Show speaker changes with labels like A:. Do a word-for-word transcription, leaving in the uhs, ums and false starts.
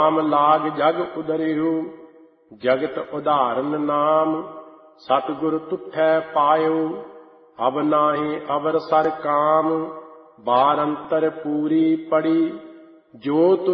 A: ਨਾਮ ਲਾਗ ਜਗ ਉਦਰਿਓ, ਜਗਤ ਉਦਾਹਰਨ ਨਾਮ, ਸਤਿਗੁਰ ਤੁਠੈ ਪਾਇਓ। ਅਬ ਨਾਹੀ ਅਵਰ ਸਰ ਕਾਮ, ਬਾਰ ਅੰਤਰ ਪੂਰੀ ਪੜੀ, ਜੋ